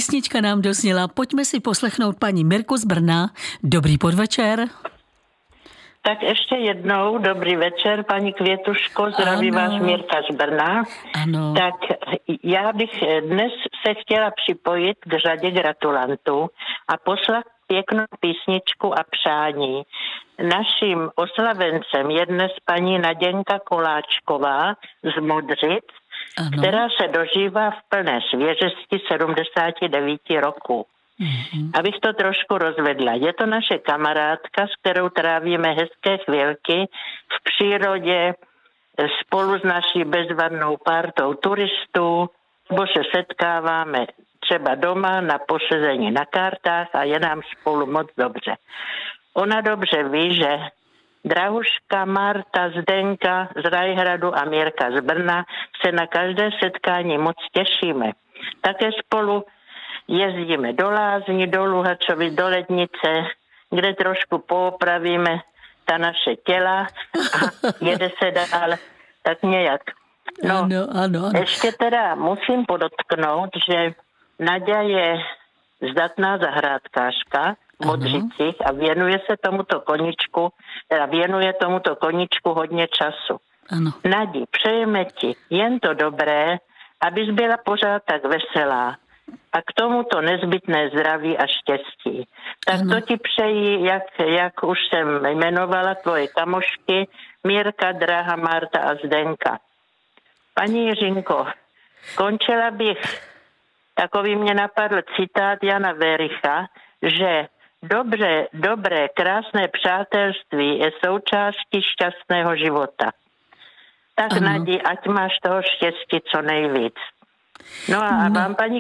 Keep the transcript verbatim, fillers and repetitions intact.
Písnička nám dozněla. Pojďme si poslechnout paní Mirku z Brna. Dobrý podvečer. Tak ještě jednou dobrý večer, paní Květuško, zdraví Ano. vás Mirka z Brna. Ano. Tak já bych dnes se chtěla připojit k řadě gratulantů a poslat pěknou písničku a přání. Naším oslavencem je dnes paní Naděnka Koláčková z Modřic, Ano. která se dožívá v plné svěžesti sedmdesáti devíti roku. Mhm. Abych to trošku rozvedla. Je to naše kamarádka, s kterou trávíme hezké chvilky v přírodě spolu s naší bezvadnou partou turistů, nebo se setkáváme třeba doma na posezení na kartách a je nám spolu moc dobře. Ona dobře ví, že Drahuška, Marta, Zdenka z Rajhradu a Mirka z Brna se na každé setkání moc těšíme. Také spolu jezdíme do Lázní, do Luhačovic, do Lednice, kde trošku poopravíme ta naše těla a jede se dál tak nějak. No, ano, ano, ano. ještě teda musím podotknout, že Naďa je zdatná zahrádkářka v Modřicích a věnuje se tomuto koníčku, teda věnuje tomuto koníčku hodně času. Ano. Nadi, přejeme ti jen to dobré, abys byla pořád tak veselá. A k tomuto nezbytné zdraví a štěstí. Tak Ano. to ti přeji, jak, jak už jsem jmenovala tvoje kamošky, Mírka, Draha, Marta a Zdenka. Paní Jiřinko, končila bych, takový mě napadl citát Jana Vericha, že dobře, dobré, krásné přátelství je součástí šťastného života. Tak Ano. Nadi, ať máš toho štěstí co nejvíc. No a No. vám, paní